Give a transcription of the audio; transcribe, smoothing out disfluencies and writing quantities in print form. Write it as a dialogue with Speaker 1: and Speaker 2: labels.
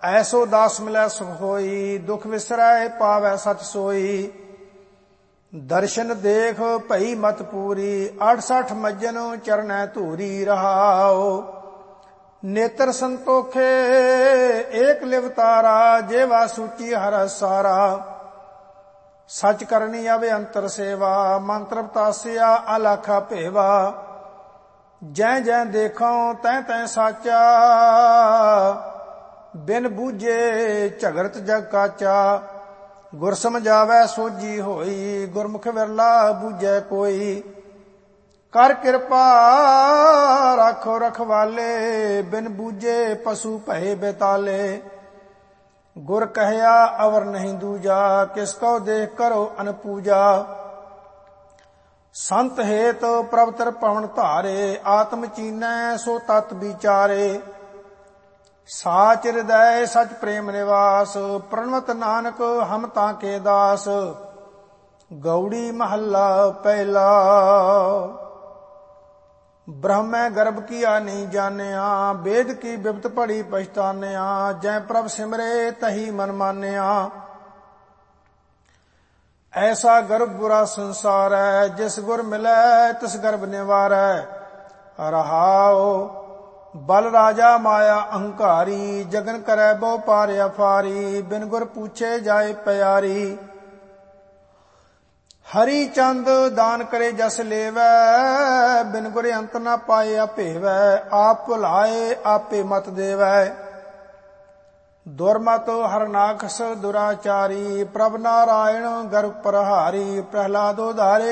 Speaker 1: ਐਸੋ ਦਾਸ ਮਿਲੈ ਸੁਖ ਹੋਈ, ਦੁਖ ਵਿਸਰੈ ਪਾਵੈ ਸਚ ਸੋਈ। ਦਰਸ਼ਨ ਦੇਖ ਭਈ ਮਤ ਪੂਰੀ, 68 ਮੱਜਨ ਚਰਨੈ ਧੂਰੀ ਰਹਾਉ। ਨੇਤਰ ਸੰਤੋਖੇ ਏਕ ਲਿਵਤਾਰਾ, ਜੇਵਾ ਸੂਚੀ ਹਰ ਸਾਰਾ। ਸਚ ਕਰਨੀ ਅਵੇ ਅੰਤਰ ਸੇਵਾ, ਮੰਤਰ ਬਤਾਸਿਆ ਅਲਾਖਾ ਭੇਵਾ। ਜੈ ਜੈ ਦੇਖਾਂ ਤੈ ਤੈ ਸਾਚਾ, ਬਿਨ ਬੂਝੇ ਝਗੜਤ ਜਗ ਕਾਚਾ। ਗੁਰ ਸਮਝਾਵੈ ਸੋਝੀ ਹੋਈ, ਗੁਰਮੁਖ ਵਿਰਲਾ ਬੂਝੈ ਕੋਈ। ਕਰ ਕਿਰਪਾ ਰਾਖੋ ਰਖਵਾਲੇ, ਬਿਨ ਬੂਝੇ ਪਸ਼ੂ ਭਏ ਬੇਤਾਲੇ। ਗੁਰ ਕਹਿਆ ਅਵਰ ਨਹੀਂ ਦੂਜਾ, ਕਿਸ ਕਉ ਦੇਖ ਕਰੋ ਅਨਪੂਜਾ। ਸੰਤ ਹੇਤ ਪ੍ਰਭ ਤਰ ਪਵਨ ਧਾਰੇ, ਆਤਮ ਚੀਨੈ ਸੋ ਤਤ ਵਿਚਾਰੇ। ਸਾਚ ਹਿਰਦੈ ਸਚ ਪ੍ਰੇਮ ਨਿਵਾਸ, ਪ੍ਰਣਵਤ ਨਾਨਕ ਹਮ ਤਾਂ ਕੇ ਦਾਸ। ਗੌੜੀ ਮਹੱਲਾ ਪਹਿਲਾ। ਬ੍ਰਹਮੈ ਗਰਭ ਕੀਆ ਨਹੀਂ ਜਾਣਿਆ, ਵੇਦ ਕੀ ਬਿਪਤ ਪੜੀ ਪਛਤਾਨਿਆ। ਜੈ ਪ੍ਰਭ ਸਿਮਰੇ ਤਹੀ ਮਨ ਮਾਨਿਆ, ਐਸਾ ਗਰਭ ਬੁਰਾ ਸੰਸਾਰੈ। ਜਿਸ ਗੁਰ ਮਿਲੈ ਤਿਸ ਗਰਭ ਨਿਵਾਰੈ ਰਹਾਉ। ਬਲ ਰਾਜਾ ਮਾਇਆ ਅਹੰਕਾਰੀ, ਜਗਨ ਕਰੈ ਬਹੁ ਪਾਰ ਅਫਾਰੀ। ਬਿਨ ਗੁਰ ਪੂਛੇ ਜਾਏ ਪਿਆਰੀ, ਹਰੀ ਚੰਦ ਦਾਨ ਕਰੇ ਜਸ ਲੇਵੈ। ਬਿਨ ਗੁਰ ਅੰਤ ਨਾ ਪਾਏ ਅਭੇਵੈ, ਆਪ ਭੁਲਾਏ ਆਪੇ ਮਤ ਦੇਵੈ। ਦੁਰਮਤ ਹਰਨਾਖਸ ਦੁਰਾਚਾਰੀ, ਪ੍ਰਭ ਨਾਰਾਇਣ ਗਰਭ ਪ੍ਰਹਾਰੀ। ਪ੍ਰਹਿਲਾਦੋ ਧਾਰੇ